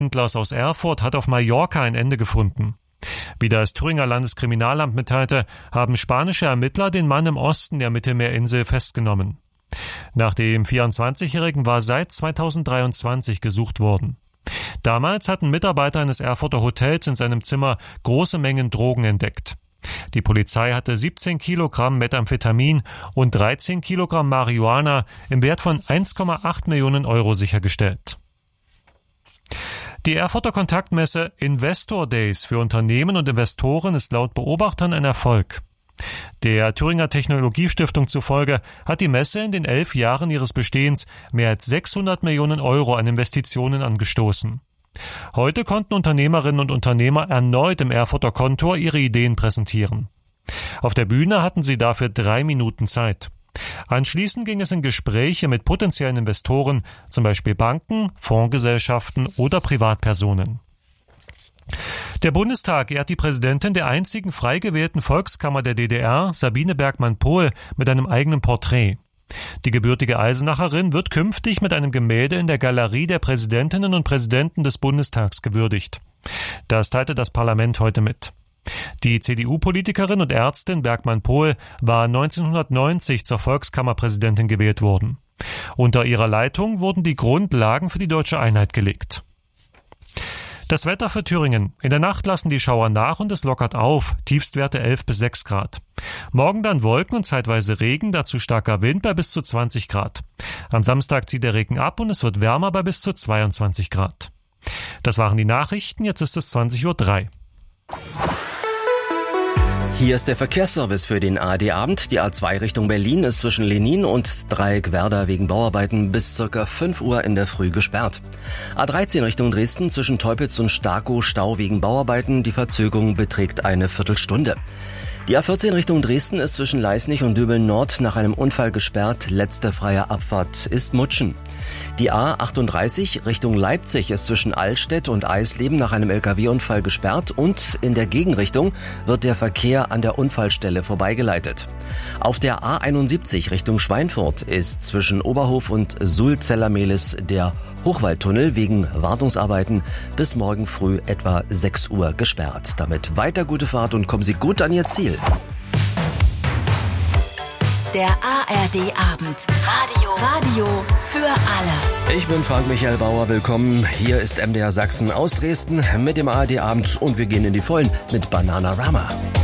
Händlers aus Erfurt hat auf Mallorca ein Ende gefunden. Wie das Thüringer Landeskriminalamt mitteilte, haben spanische Ermittler den Mann im Osten der Mittelmeerinsel festgenommen. Nach dem 24-Jährigen war seit 2023 gesucht worden. Damals hatten Mitarbeiter eines Erfurter Hotels in seinem Zimmer große Mengen Drogen entdeckt. Die Polizei hatte 17 Kilogramm Methamphetamin und 13 Kilogramm Marihuana im Wert von 1,8 Millionen Euro sichergestellt. Die Erfurter Kontaktmesse Investor Days für Unternehmen und Investoren ist laut Beobachtern ein Erfolg. Der Thüringer Technologiestiftung zufolge hat die Messe in den 11 Jahren ihres Bestehens mehr als 600 Millionen Euro an Investitionen angestoßen. Heute konnten Unternehmerinnen und Unternehmer erneut im Erfurter Kontor ihre Ideen präsentieren. Auf der Bühne hatten sie dafür 3 Minuten Zeit. Anschließend ging es in Gespräche mit potenziellen Investoren, zum Beispiel Banken, Fondsgesellschaften oder Privatpersonen. Der Bundestag ehrt die Präsidentin der einzigen frei gewählten Volkskammer der DDR, Sabine Bergmann-Pohl, mit einem eigenen Porträt. Die gebürtige Eisenacherin wird künftig mit einem Gemälde in der Galerie der Präsidentinnen und Präsidenten des Bundestags gewürdigt. Das teilte das Parlament heute mit. Die CDU-Politikerin und Ärztin Bergmann-Pohl war 1990 zur Volkskammerpräsidentin gewählt worden. Unter ihrer Leitung wurden die Grundlagen für die deutsche Einheit gelegt. Das Wetter für Thüringen. In der Nacht lassen die Schauer nach und es lockert auf. Tiefstwerte 11 bis 6 Grad. Morgen dann Wolken und zeitweise Regen, dazu starker Wind bei bis zu 20 Grad. Am Samstag zieht der Regen ab und es wird wärmer bei bis zu 22 Grad. Das waren die Nachrichten, jetzt ist es 20:03 Uhr. Hier ist der Verkehrsservice für den ARD-Abend. Die A2 Richtung Berlin ist zwischen Lenin und Dreieck-Werder wegen Bauarbeiten bis ca. 5 Uhr in der Früh gesperrt. A13 Richtung Dresden zwischen Teupitz und Starkow Stau wegen Bauarbeiten. Die Verzögerung beträgt eine Viertelstunde. Die A14 Richtung Dresden ist zwischen Leisnig und Döbeln Nord nach einem Unfall gesperrt. Letzte freie Abfahrt ist Mutschen. Die A38 Richtung Leipzig ist zwischen Allstedt und Eisleben nach einem LKW-Unfall gesperrt und in der Gegenrichtung wird der Verkehr an der Unfallstelle vorbeigeleitet. Auf der A71 Richtung Schweinfurt ist zwischen Oberhof und Sulzeller-Mehlis der Hochwaldtunnel wegen Wartungsarbeiten bis morgen früh etwa 6 Uhr gesperrt. Damit weiter gute Fahrt und kommen Sie gut an Ihr Ziel. Der ARD-Abend. Radio für alle. Ich bin Frank-Michael Bauer. Willkommen. Hier ist MDR Sachsen aus Dresden mit dem ARD-Abend und wir gehen in die Vollen mit Bananarama.